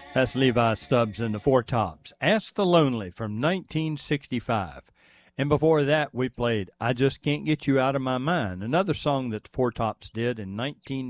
That's Levi Stubbs and the Four Tops. Ask the Lonely from 1965. And before that, we played I Just Can't Get You Out of My Mind, another song that the Four Tops did in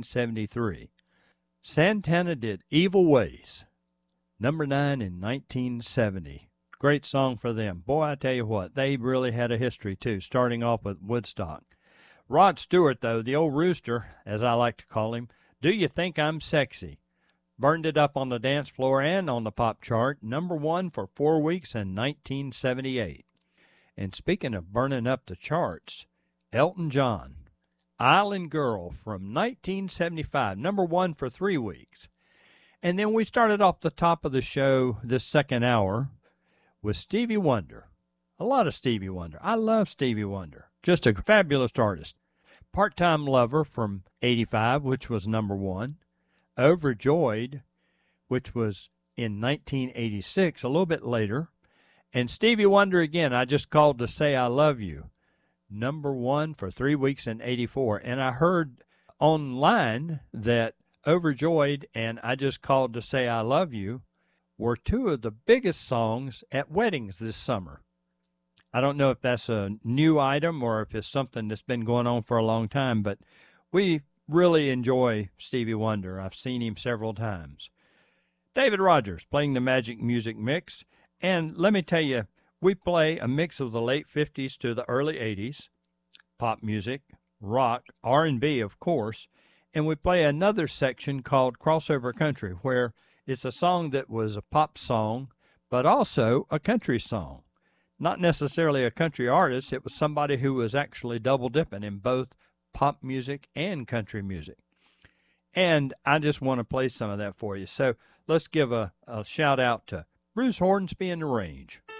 1973. Santana did Evil Ways, number 9 in 1970. Great song for them. Boy, I tell you what, they really had a history, too, starting off with Woodstock. Rod Stewart, though, the old rooster, as I like to call him, Do You Think I'm Sexy? Burned it up on the dance floor and on the pop chart, number 1 for 4 weeks in 1978. And speaking of burning up the charts, Elton John, Island Girl from 1975, number 1 for 3 weeks. And then we started off the top of the show this second hour with Stevie Wonder. A lot of Stevie Wonder. I love Stevie Wonder. Just a fabulous artist. Part-Time Lover from 85, which was number 1. Overjoyed, which was in 1986, a little bit later. And Stevie Wonder again, I Just Called to Say I Love You, number 1 for 3 weeks in 84. And I heard online that Overjoyed and I Just Called to Say I Love You were 2 of the biggest songs at weddings this summer. I don't know if that's a new item or if it's something that's been going on for a long time, but we really enjoy Stevie Wonder. I've seen him several times. David Rogers playing the Magic Music Mix. And let me tell you, we play a mix of the late 50s to the early 80s, pop music, rock, R&B, of course, and we play another section called Crossover Country, where it's a song that was a pop song, but also a country song. Not necessarily a country artist, it was somebody who was actually double dipping in both pop music and country music. And I just want to play some of that for you. So let's give a shout out to Bruce Hornsby and the Range.